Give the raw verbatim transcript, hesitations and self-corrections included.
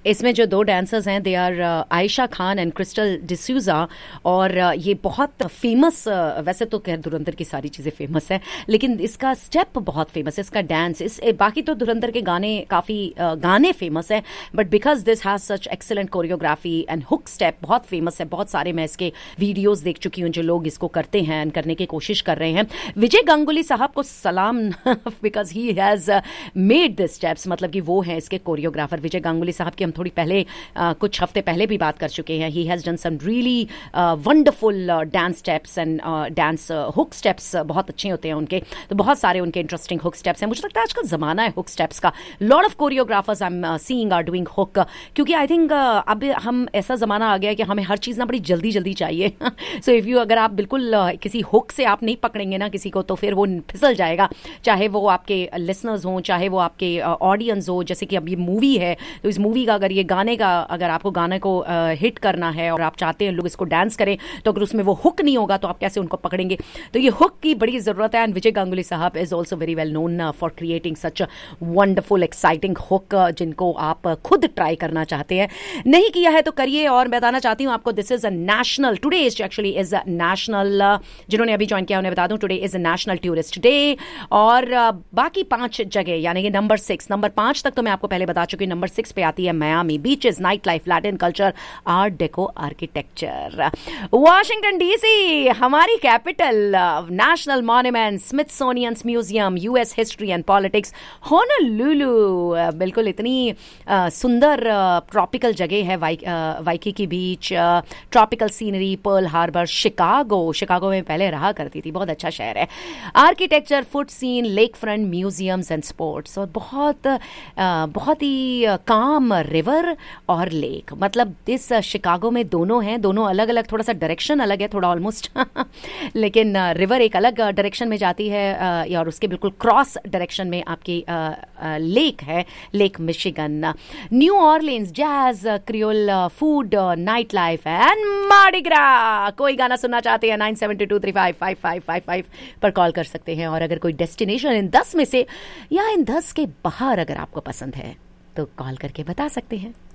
इसमें जो दो डांसर्स हैं they are Ayesha Khan and crystal D'Souza, और ये बहुत फेमस, वैसे तो खैर धुरंधर की सारी चीज़ें फेमस है, लेकिन इसका स्टेप बहुत फेमस है, इसका डांस, इस बाकी तो धुरंधर के गाने काफ़ी गाने फेमस है, but because this has such excellent choreography and hook step बहुत फेमस है। बहुत सारे मैं इसके वीडियोस देख चुकी हूँ जो लोग इसको करते हैं एंड करने की कोशिश कर रहे हैं। विजय गांगुली साहब को सलाम because he has made this steps, मतलब कि वो हैं इसके कोरियोग्राफर। विजय गांगुली साहब की हम थोड़ी पहले uh, कुछ हफ्ते पहले भी बात कर चुके हैं। He has done some really wonderful dance steps and dance hook steps, बहुत अच्छे होते हैं उनके, तो बहुत सारे उनके इंटरेस्टिंग हुक स्टेप्स हैं। मुझे लगता है आजकल ज़माना है हुक स्टेप्स का। Lot of choreographers I am seeing are doing hook, क्योंकि आई थिंक uh, अब हम ऐसा ज़माना आ गया कि हमें हर चीज़ ना बड़ी जल्दी जल्दी चाहिए। सो इफ़ यू अगर आप बिल्कुल uh, किसी हुक से आप नहीं पकड़ेंगे ना किसी को, तो फिर वो फिसल जाएगा, चाहे वो आपके लिसनर्स हों, चाहे वो आपके ऑडियंस हो। जैसे कि अब ये मूवी है, तो इस मूवी का अगर ये गाने का अगर आपको गाने को हिट करना है और आप चाहते हैं लोग इसको डांस करें, तो अगर उसमें वो हुक नहीं होगा तो आप कैसे उनको पकड़ेंगे? तो ये हुक की बड़ी ज़रूरत है। एंड विजय गांगुली साहब is also very well known for creating such wonderful exciting hook, जिनको आप खुद ट्राई करना चाहते हैं। नहीं किया है तो करिए। और बताना चाहती हूँ आपको, this is a national, today is actually is a national, जिन्होंने अभी ज्वाइन किया उन्हें बता दूँ, today is a national tourist day. और बाकी पांच जगह यानी कि नंबर सिक्स, नंबर पांच तक तो मैं आपको पहले बता चुकी हूँ। नंबर सिक्स पे आती है Miami beaches, night life, Latin culture, art deco, architecture. Washington DC हमारी capital, national monument, Smithsonian museum, US history and politics, Honolulu, बिल्कुल इतनी uh, सुंदर ट्रॉपिकल uh, जगह है, वाई, uh, वाइकीकी बीच, tropical scenery, Pearl Harbor, Chicago, Chicago में पहले रहा करती थी, बहुत अच्छा शहर है। Architecture, foot scene, lake front, museums and sports, और बहुत uh, बहुत ही काम रिवर और लेक, मतलब इस शिकागो में दोनों हैं, दोनों अलग अलग, थोड़ा सा डायरेक्शन अलग है, थोड़ा ऑलमोस्ट लेकिन रिवर एक अलग डायरेक्शन में जाती है और उसके बिल्कुल क्रॉस डायरेक्शन में आपकी लेक है, lake Michigan. New ऑरलिन्स, jazz, creole food, night life and Mardi ग्रा। कोई गाना सुनना चाहते हैं nine seven to to three five five five five five पर कॉल कर सकते हैं। और अगर कोई डेस्टिनेशन इन दस में से या इन दस के बाहर अगर आपको पसंद है तो कॉल करके बता सकते हैं।